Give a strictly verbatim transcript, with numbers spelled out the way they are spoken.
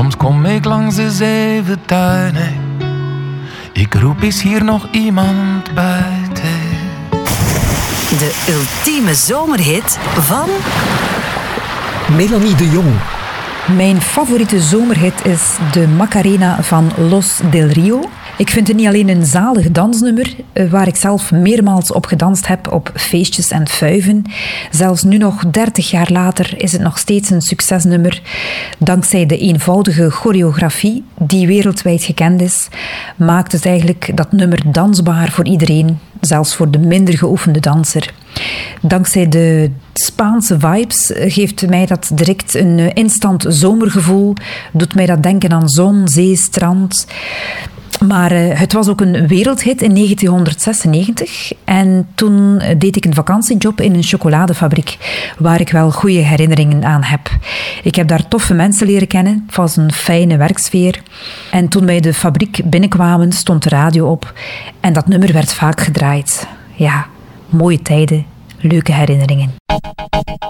Soms kom ik langs de Zeventuin. Hey. Ik roep, is hier nog iemand buiten? De ultieme zomerhit van... Melanie de Jong. Mijn favoriete zomerhit is de Macarena van Los del Rio. Ik vind het niet alleen een zalig dansnummer, waar ik zelf meermaals op gedanst heb op feestjes en fuiven. Zelfs nu nog dertig jaar later is het nog steeds een succesnummer. Dankzij de eenvoudige choreografie, die wereldwijd gekend is, maakt het eigenlijk dat nummer dansbaar voor iedereen, zelfs voor de minder geoefende danser. Dankzij de Spaanse vibes geeft mij dat direct een instant zomergevoel, doet mij dat denken aan zon, zee, strand. Maar uh, het was ook een wereldhit in negentienhonderdzesennegentig. En toen deed ik een vakantiejob in een chocoladefabriek, waar ik wel goede herinneringen aan heb. Ik heb daar toffe mensen leren kennen. Het was een fijne werksfeer. En toen wij de fabriek binnenkwamen, stond de radio op. En dat nummer werd vaak gedraaid. Ja, mooie tijden, leuke herinneringen.